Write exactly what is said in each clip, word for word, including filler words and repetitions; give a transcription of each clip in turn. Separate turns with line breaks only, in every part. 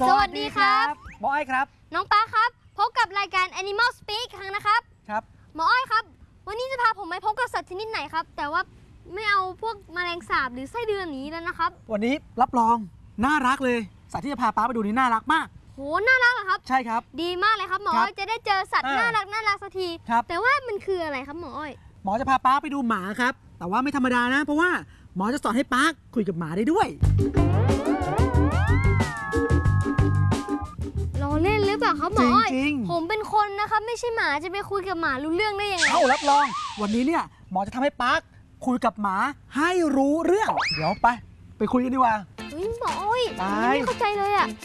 สวัสดีครับหมออ้อยครับ
น้องป้าครับพบกับรายการ Animal Speak ครั้งนะครับ
ครับ
หมออ้อยครับวันนี้จะพาผมไปพบกับสัตว์ชนิดไหนครับแต่ว่าไม่เอาพวกแมลงสาบหรือไส้เดือนหนีแล้วนะครับ
วันนี้รับรองน่ารักเลยสัตว์ที่จะพาป้าไปดูนี่น่ารักมาก
โหน่ารักเหรอครับ
ใช่ครับ
ดีมากเลยครับหมออ้อยจะได้เจอสัตว์น่ารักน่ารักสักทีแต่ว่ามันคืออะไรครับหมออ้อย
หมอจะพาป้าไปดูหมาครับแต่ว่าไม่ธรรมดานะเพราะว่าหมอจะสอนให้ป้าคุยกับหมาได้ด้วย
ล้อเล่นหรือเปล่าครับหมออ้อยผมเป็นคนนะครับไม่ใช่หมาจะไปคุยกับหมารู้เรื่องได้ยังไง
เอ้ารับรองวันนี้เนี่ยหมอจะทำให้ป้าคุยกับหมาให้รู้เรื่องเดี๋ยวไปไปคุยกันดีกว่า
เฮ้ยหมออ้อยไม่เข้าใจเลยอ่ะ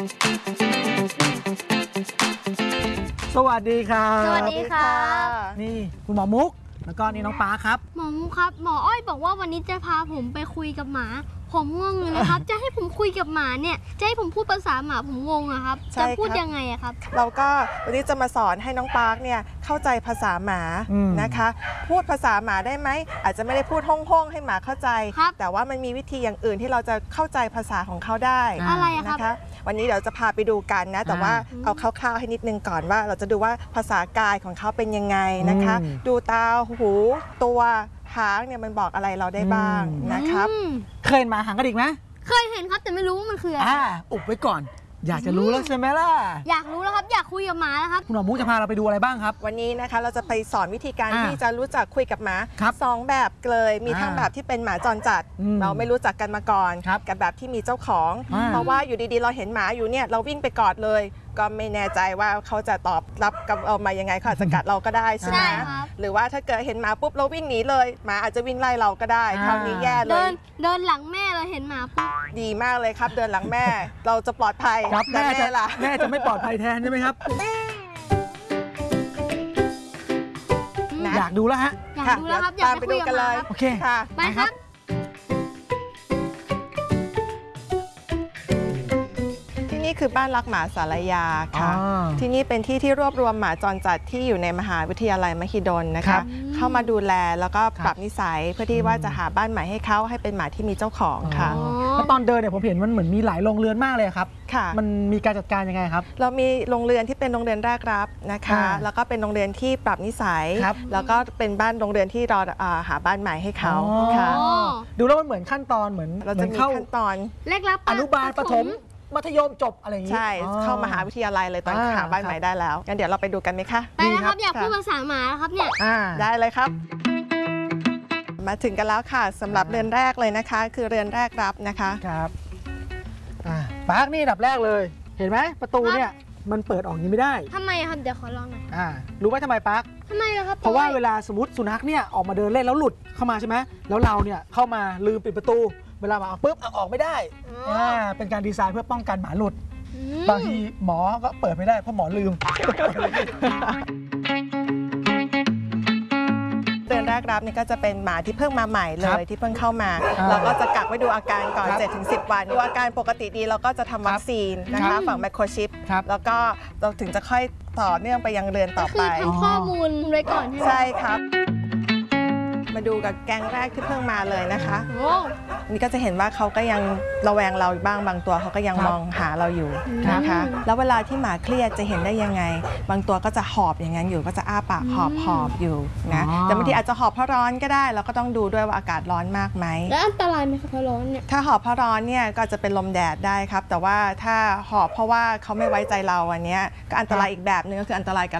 สวัสดีครับ
สวัสดีค่ะ
นี่คุณหมอมุกแล้วก็นี่น้องป้าครับ
หมอมุกครับหมออ้อยบอกว่าวันนี้จะพาผมไปคุยกับหมาผมงงเลยนะครับจะให้ผมคุยกับหมาเนี่ยจะให้ผมพูดภาษาหมาผมงงอะครับจะพูดยังไงอะครับ
เราก็วันนี้จะมาสอนให้น้องปาร์คเนี่ยเข้าใจภาษาหมานะคะพูดภาษาหมาได้ไหมอาจจะไม่ได้พูดห้องๆให้หมาเข้าใจแต่ว่ามันมีวิธีอย่างอื่นที่เราจะเข้าใจภาษาของเขาได้
อะไร
นะคะวันนี้เดี๋ยวจะพาไปดูกันนะแต่ว่าเอาคร่าวๆให้นิดนึงก่อนว่าเราจะดูว่าภาษากายของเขาเป็นยังไงนะคะดูตาหูตัวหางเนี่ยมันบอกอะไรเราได้บ้างนะครับ
เคยเห็นหมาหางกระดิกไหม
เคยเห็นครับแต่ไม่รู้ว่ามันคืออะไร
อ่าอุบไว้ก่อนอยากจะรู้แล้วใช่ไหมล่ะ
อยากรู้แล้วครับอยากคุยกับหมาแล้วครับ
คุณหมอมุกจะพาเราไปดูอะไรบ้างครับ
วันนี้นะคะเราจะไปสอนวิธีการที่จะรู้จักคุยกับหมาสองแบบเลยมีทั้งแบบที่เป็นหมาจรจัดเราไม่รู้จักกันมาก่อนกับแบบที่มีเจ้าของเพราะว่าอยู่ดีๆเราเห็นหมาอยู่เนี่ยเราวิ่งไปกอดเลยก็ไม่แน่ใจว่าเขาจะตอบรับกับเรามายังไงเขาอาจจะกัดเราก็ได้ใช่ไหมหรือว่าถ้าเกิดเห็นหมาปุ๊บเราวิ่งหนีเลยหมาอาจจะวิ่งไล่เราก็ได้คราวนี้แย่เลย
เดินเดินหลังแม่เราเห็นหมาปุ๊บ
ดีมากเลยครับเดินหลังแม่เราจะปลอดภัย
แม่จะแม่จะไม่ปลอดภัยแทนใช่ไหมครับอยากดูแล้วฮะ
อยากดูแล้วครับอยากไปดูกันเลย
โอเค
ค่ะ
ไปครับ
นี่คือบ้านรักหมาสารยาค่ะที่นี่เป็นที่ที่รวบรวมหมาจรจัดที่อยู่ในมหาวิทยาลัยมหิดลนะคะเข้ามาดูแลแล้วก็ปรับนิสัยเพื่อที่ว่าจะหาบ้านใหม่ให้เขาให้เป็นหมาที่มีเจ้าของค่ะ
แล้วตอนเดินเนี่ยผมเห็นมันเหมือนมีหลายโรงเรือนมากเลยครับมันมีการจัดการยังไงครับ
เรามีโรงเรือนที่เป็นโรงเรือนแรกรับนะคะแล้วก็เป็นโรงเรือนที่ปรับนิสัยแล้วก็เป็นบ้านโรงเรือนที่รอหาบ้านใหม่ให้เขาค่ะ
ดูแล้วมันเหมือนขั้นตอนเหมือน
เราจะมีขั้นตอน
แรกรับ
อนุบาลประถมมัธยมจบอะไรอย่างนี้
ใช่เข้ามหาวิทยาลัยเลยตอนหาบ้านใหม่ได้แล้วงั้นเดี๋ยวเราไปดูกันไหมคะ
ไปครับอยากพูดภาษาหมาครับเนี่ย
ได้เลยครับมาถึงกันแล้วค่ะสำหรับเรือนแรกเลยนะคะคือเรือนแรกรับนะคะ
ครับปาร์คนี่ดับแรกเลยเห็นไหมประตูเนี่ยมันเปิดออกนี้ไม่ได้
ทำไมครับเดี๋ยวขอลองหน่อย
อ่ารู้ไหมทำไมปาร์ค
ทำไมล่ะครับ
เพราะว่าเวลาสมมติสุนัขเนี่ยออกมาเดินเล่นแล้วหลุดเข้ามาใช่ไหมแล้วเราเนี่ยเข้ามาลืมปิดประตูเวลามาปุ๊บเอาออกไม่ได้อ่าเป็นการดีไซน์เพื่อป้องกันหมาหลุดบางทีหมอก็เปิดไม่ได้เพราะหมอลืม
เดือนแรกรับนี่ก็จะเป็นหมาที่เพิ่งมาใหม่เลยที่เพิ่งเข้ามาเราก็จะกักไว้ดูอาการก่อน เจ็ดถึงสิบ วันดูอาการปกติดีเราก็จะทำวัคซีนนะคะฝังไมโครชิปแล้วก็เราถึงจะค่อยต่อเนื่องไปยังเรือนต่อไป
คือทำข้อมูลไว้ก่อนใช่ไหม
ใช่ครับมาดูกับแก๊งแรกที่เพิ่งมาเลยนะคะนี่ก็จะเห็นว่าเขาก็ยังระแวงเราบ้างบางตัวเขาก็ยังมองหาเราอยู่นะคะแล้วเวลาที่หมาเครียดจะเห็นได้ยังไงบางตัวก็จะหอบอย่างนั้นอยู่ก็จะอ้าปากหอบหอบอยู่นะแต่บางทีอาจจะหอบเพราะร้อนก็ได้เราก็ต้องดูด้วยว่าอากาศร้อนมากไหม
แล้วอันตรายไหมเพราะร้อนเนี่ย
ถ้าหอบเพราะร้อนเนี่ยก็จะเป็นลมแดดได้ครับแต่ว่าถ้าหอบเพราะว่าเขาไม่ไว้ใจเราอันนี้ก็อันตรายอีกแบบนึงก็คืออันตรายกับ